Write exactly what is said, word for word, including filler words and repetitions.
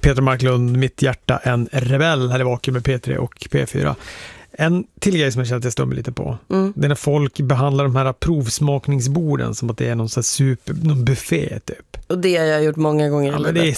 Peter Marklund, Mitt hjärta en rebell här i Vakuum med P tre och P fyra. En till grej som jag känner att jag stummer lite på. Mm. Det är när folk behandlar de här provsmakningsborden som att det är någon sån här super, någon buffé typ. Och det har jag gjort många gånger i ja, livet. men det är